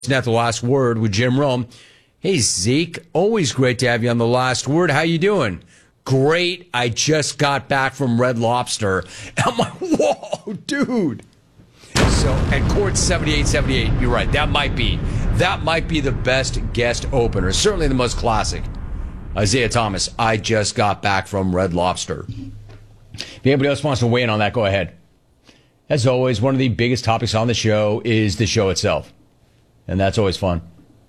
Not the Last Word with Jim Rome. Hey, Zeke, always great to have you on The Last Word. How you doing? Great. I just got back from Red Lobster. I'm like, whoa, dude. So at Court 7878, you're right. That might be the best guest opener. Certainly the most classic. Isaiah Thomas, I just got back from Red Lobster. If anybody else wants to weigh in on that, go ahead. As always, one of the biggest topics on the show is the show itself. And that's always fun.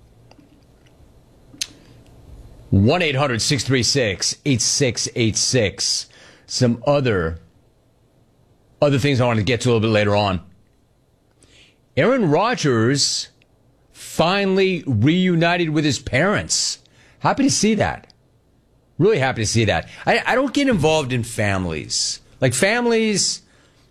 1-800-636-8686. Some other things I want to get to a little bit later on. Aaron Rodgers finally reunited with his parents. Happy to see that. Really happy to see that. I don't get involved in families. Like families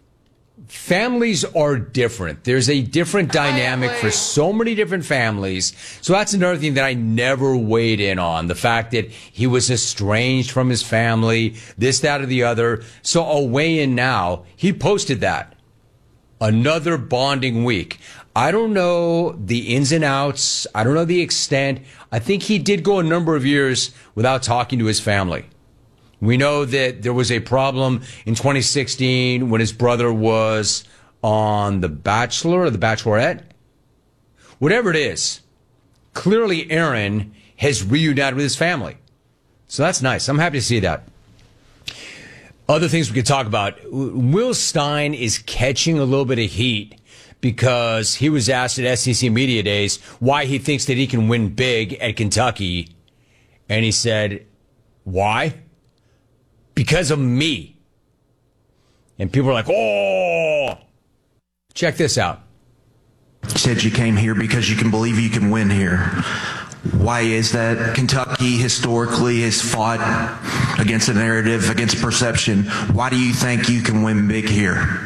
are different. There's a different dynamic for so many different families. So that's another thing that I never weighed in on. The fact that he was estranged from his family, this, that, or the other. So I'll weigh in now. He posted that. Another bonding week. I don't know the ins and outs. I don't know the extent. I think he did go a number of years without talking to his family. We know that there was a problem in 2016 when his brother was on The Bachelor or The Bachelorette. Whatever it is, clearly Aaron has reunited with his family. So that's nice. I'm happy to see that. Other things we could talk about. Will Stein is catching a little bit of heat because he was asked at SEC Media Days why he thinks that he can win big at Kentucky. And he said, why? Because of me. And people are like, oh, check this out. You said you came here because you can believe you can win here. Why is that? Kentucky historically has fought against a narrative, against perception. Why do you think you can win big here?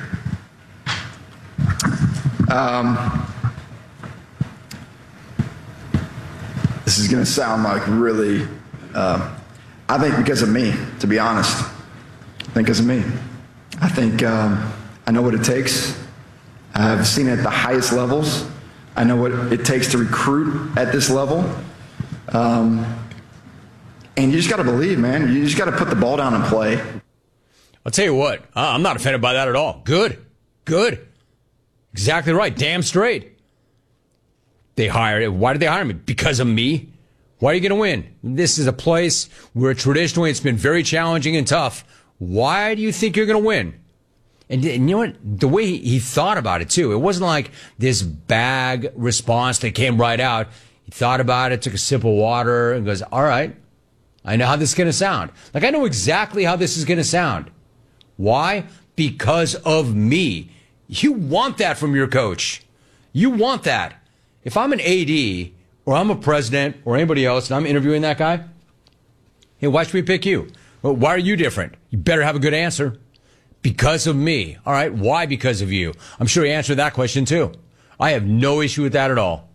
This is going to sound like really... I think because of me, to be honest. I think because of me. I think I know what it takes. I've seen it at the highest levels. I know what it takes to recruit at this level. And you just got to believe, man. You just got to put the ball down and play. I'll tell you what, I'm not offended by that at all. Good. Exactly right. Damn straight. Why did they hire me? Because of me? Why are you going to win? This is a place where traditionally it's been very challenging and tough. Why do you think you're going to win? And you know what? The way he thought about it, too. It wasn't like this bag response that came right out. He thought about it, took a sip of water, and goes, all right, I know how this is going to sound. Like, I know exactly how this is going to sound. Why? Because of me. You want that from your coach. You want that. If I'm an AD... or I'm a president or anybody else and I'm interviewing that guy, hey, why should we pick you? Well, why are you different? You better have a good answer. Because of me. All right, why because of you? I'm sure he answered that question too. I have no issue with that at all.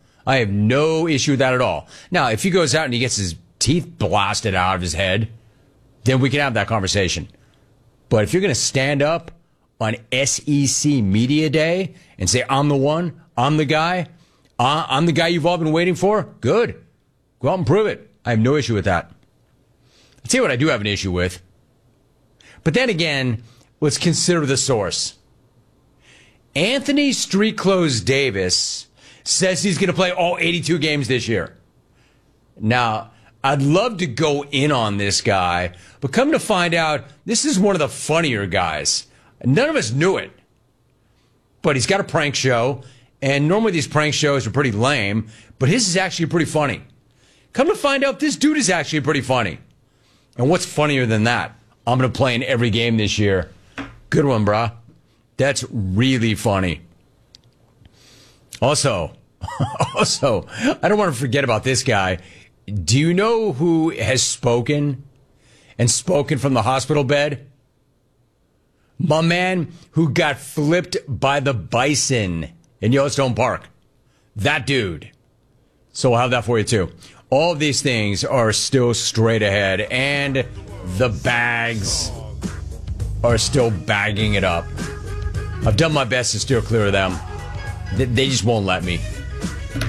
Now, if he goes out and he gets his teeth blasted out of his head, then we can have that conversation. But if you're going to stand up on SEC Media Day and say, I'm the one, I'm the guy, I'm the guy you've all been waiting for? Good. Go out and prove it. I have no issue with that. I'll tell you what I do have an issue with. But then again, let's consider the source. Anthony Street Clothes Davis says he's going to play all 82 games this year. Now, I'd love to go in on this guy, but come to find out, this is one of the funnier guys. None of us knew it. But he's got a prank show. And normally these prank shows are pretty lame, but his is actually pretty funny. Come to find out, this dude is actually pretty funny. And what's funnier than that? I'm going to play in every game this year. Good one, brah. That's really funny. Also, I don't want to forget about this guy. Do you know who has spoken from the hospital bed? My man who got flipped by the bison in Yellowstone Park. That dude. So we'll have that for you, too. All of these things are still straight ahead, and the bags are still bagging it up. I've done my best to steer clear of them. They just won't let me.